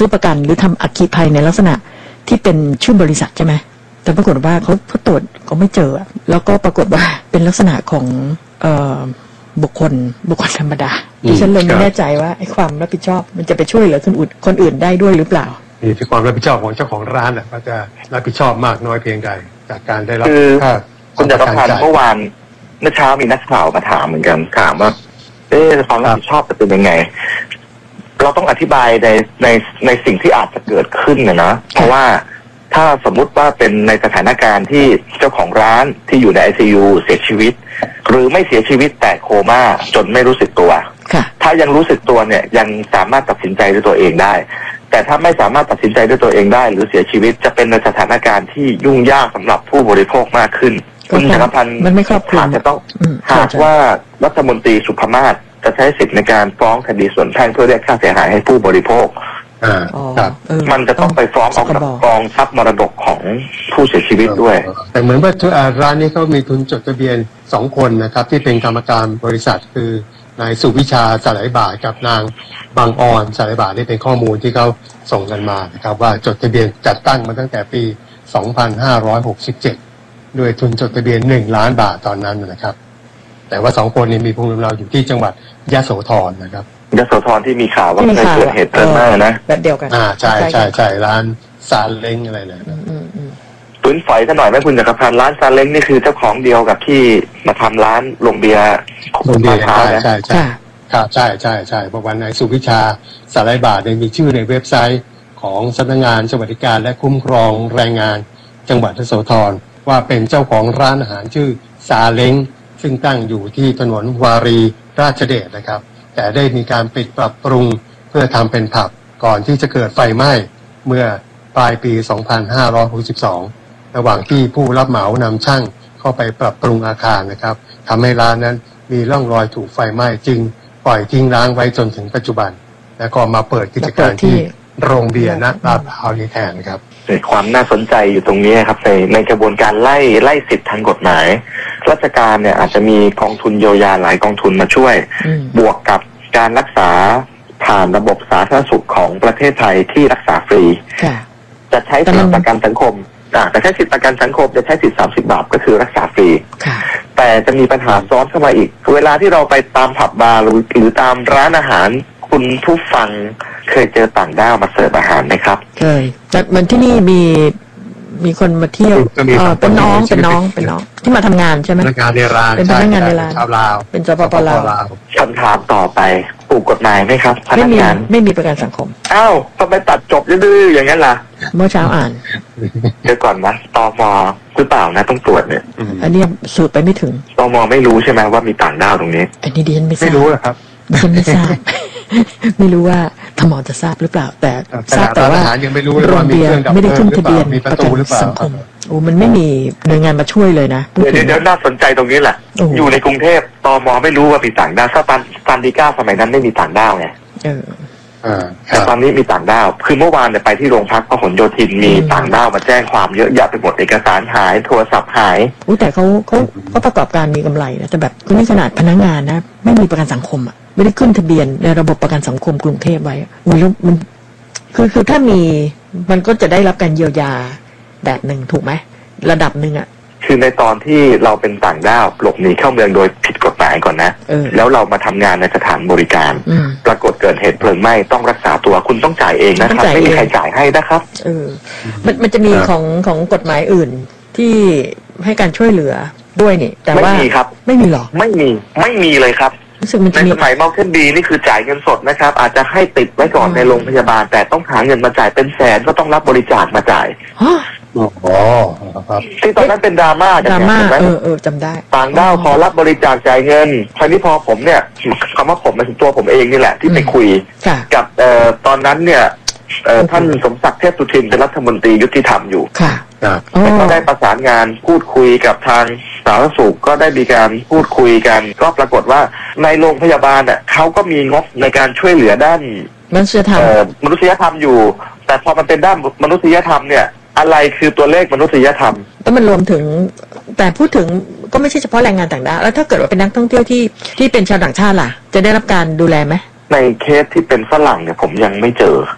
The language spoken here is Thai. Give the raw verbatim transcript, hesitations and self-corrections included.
ซื้อประกันหรือทำอัคคีภัยในลักษณะที่เป็นชื่อบริษัทใช่ไหมแต่ปรากฏว่าเขาเขาตรวจเขาไม่เจอแล้วก็ปรากฏว่าเป็นลักษณะของเอ่อบุคคลบุคคลธรรมดาดิฉันเลยไม่แน่ใจว่าไอ้ความรับผิดชอบมันจะไปช่วยเหลือคนอื่นคนอื่นได้ด้วยหรือเปล่านี่คือความรับผิดชอบของเจ้าของร้านแหละว่าจะรับผิดชอบมากน้อยเพียงใดจากการได้รับค่าคุณจักรพันธ์เมื่อวานเมื่อเช้ามีนักข่าวมาถามเหมือนกันถามว่าเอ๊ะความรับผิดชอบจะเป็นยังไงเราต้องอธิบายในในในสิ่งที่อาจจะเกิดขึ้นนะนะเพราะว่าถ้าสมมุติว่าเป็นในสถานการณ์ที่เจ้าของร้านที่อยู่ใน ไอ ซี ยู เสียชีวิตหรือไม่เสียชีวิตแต่โคม่าจนไม่รู้สึกตัวถ้ายังรู้สึกตัวเนี่ยยังสามารถตัดสินใจด้วยตัวเองได้แต่ถ้าไม่สามารถตัดสินใจด้วยตัวเองได้หรือเสียชีวิตจะเป็นในสถานการณ์ที่ยุ่งยากสำหรับผู้บริโภคมากขึ้นคุณจักรพันธ์มันไม่ครอบคลุมจะต้องหากว่ารัฐมนตรีสุภมาศจะใช้สิทธิในการฟ้องคดีส่วนแพ่งเพื่อเรียกค่าเสียหายให้ผู้บริโภคมันจะต้องไปฟ้องเอากับกองทรัพย์มรดกของผู้เสียชีวิตด้วยแต่เหมือนว่าร้านนี้เขามีทุนจดทะเบียนสองคนนะครับที่เป็นกรรมการบริษัทคือนายสุวิชาสลายบาทกับนางบางออนสลายบาทนี่เป็นข้อมูลที่เขาส่งกันมานะครับว่าจดทะเบียนจัดตั้งมาตั้งแต่ปีสองพันห้าร้อยหกสิบเจ็ดด้วยทุนจดทะเบียนหนึ่งล้านบาทตอนนั้นนะครับแต่ว่าสองคนนี้มีภูมิลำเนาอยู่ที่จังหวัดยโสธรนะครับยโสธรที่มีข่าวว่าเคยเกิดเหตุเพลิงไหม้นะแบบเดียวกันอ่าใช่ใช่ใช่ร้านซาเล้งอะไรเนี่ยปืนฝอยซะหน่อยไหมคุณจักรพันธ์ร้านซาเล้งนี่คือเจ้าของเดียวกับที่มาทำร้านโรงเบียร์โรงเบียร์ใช่ใช่ใช่ครับใช่ใช่ใช่เพราะวันนายสุวิชาสลายบาทเนี่ยมีชื่อในเว็บไซต์ของสำนักงานสวัสดิการและคุ้มครองแรงงานจังหวัดยโสธรว่าเป็นเจ้าของร้านอาหารชื่อซาเล้งซึ่งตั้งอยู่ที่ถนนวารีราชเดชนะครับแต่ได้มีการปิดปรับปรุงเพื่อทำเป็นผับก่อนที่จะเกิดไฟไหม้เมื่อปลายปีสองพันห้าร้อยหกสิบสองระหว่างที่ผู้รับเหมานำช่างเข้าไปปรับปรุงอาคารนะครับทำให้ร้านนั้นมีร่องรอยถูกไฟไหม้จึงปล่อยทิ้งร้างไว้จนถึงปัจจุบันแล้วก็มาเปิดกิจการที่โรงเบียร์ณลาดพร้าวนี้แทนครับความน่าสนใจอยู่ตรงนี้ครับในในกระบวนการไล่ไล่สิทธิทางกฎหมายราชการเนี่ยอาจจะมีกองทุนเยียวยาหลายกองทุนมาช่วยบวกกับการรักษาผ่านระบบสาธารณสุขของประเทศไทยที่รักษาฟรีจะใช้สิทธิประกันสังคมแต่ใช้สิทธิประกันสังคมจะใช้สิทธิสามสิบบาทก็คือรักษาฟรีแต่จะมีปัญหาซ้อนเข้ามาอีกเวลาที่เราไปตามผับบาร์หรือหรือตามร้านอาหารคุณผู้ฟังเคยเจอต่างด้าวมาเสิร์ฟอาหารไหมครับเคยแต่มันที่นี่มีมีคนมาเที่ยวเป็นน้องเป็นน้องเป็นน้องที่มาทำงานใช่ไหมพนักงานในร้านเป็นพนักงานในร้านชาวลาวเป็นสปปลาวคำถามต่อไปถูกกฎหมายไหมครับพนักงานไม่มีประกันสังคมอ้าวทำไมตัดจบดื้อๆอย่างนั้นล่ะเมื่อเช้าอ่านเดี๋ยวก่อนนะตม.หรือเปล่านะต้องตรวจเนี่ยอันนี้สูตรไปไม่ถึงตม.ไม่รู้ใช่ไหมว่ามีต่างด้าวตรงนี้อันนี้ดิฉันไม่ทราบไม่รู้ครับดิฉันไม่ทราบไม่รู้ว่าทม.จะทราบหรือเปล่าแต่ทราบแต่ว่าโรงเบียร์ไม่ได้ขึ้นทะเบียนประกันสังคมโอ้มันไม่มีหน่วยงานมาช่วยเลยนะเดี๋ยวเดี๋ยวน่าสนใจตรงนี้แหละอยู่ในกรุงเทพตม.ไม่รู้ว่ามีต่างด้าวถ้าซันดิก้าสมัยนั้นไม่มีต่างด้าวไงแต่ตอนนี้มีต่างด้าวคือเมื่อวานเนี่ยไปที่โรงพักพหลโยธินมีต่างด้าวมาแจ้งความเยอะแยะไปหมดเอกสารหายโทรศัพท์หายอู้แต่เขาเขาเขาประกอบการมีกำไรนะแต่แบบก็นี่ขนาดพนักงานนะไม่มีประกันสังคมอ่ะไม่ได้ขึ้นทะเบียนในระบบประกันสังคมกรุงเทพไว้อุ้ยแล้วมันคือคือถ้ามีมันก็จะได้รับการเยียวยาแบบหนึ่งถูกไหมระดับหนึ่งอ่ะคือในตอนที่เราเป็นต่างด้าวหลบหนีเข้าเมืองโดยผิดกฎหมายก่อนนะแล้วเรามาทำงานในสถานบริการปรากฏเกิดเหตุเพลิงไหม้ต้องรักษาตัวคุณต้องจ่ายเองนะครับไม่มีใครจ่ายให้นะครับเออมันมันจะมีของของกฎหมายอื่นที่ให้การช่วยเหลือด้วยนี่แต่ว่าไม่มีครับไม่มีหรอไม่มีไม่มีเลยครับในสมัยมอลเทนบีนี่คือจ่ายเงินสดนะครับอาจจะให้ติดไว้ก่อนในโรงพยาบาลแต่ต้องหาเงินมาจ่ายเป็นแสนก็ต้องรับบริจาคมาจ่ายอ๋อครับที่ตอนนั้นเป็นดราม่าดราม่าเออเออจำได้ต่างด้าวขอรับบริจาคจ่ายเงินคราวนี้พอผมเนี่ยคำว่าผมหมายถึงตัวผมเองนี่แหละที่ไปคุยกับเอ่อตอนนั้นเนี่ยเอ่อท่านสมศักดิ์เทพสุทินเป็นรัฐมนตรียุติธรรมอยู่ค่ะก็ได้ประสานงานพูดคุยกับทางสาธารณสุขก็ได้มีการพูดคุยกันก็ปรากฏว่าในโรงพยาบาลเนี่ยเขาก็มีงบในการช่วยเหลือด้านมนุษยธรรมมนุษยธรรมอยู่แต่พอมันเป็นด้านมนุษยธรรมเนี่ยอะไรคือตัวเลขมนุษยธรรมแล้วมันรวมถึงแต่พูดถึงก็ไม่ใช่เฉพาะแรงงานต่างด้าวแล้วถ้าเกิดว่าเป็นนักท่องเที่ยวที่ที่เป็นชาวต่างชาติล่ะจะได้รับการดูแลไหมในเคสที่เป็นฝรั่งเนี่ยผมยังไม่เจอ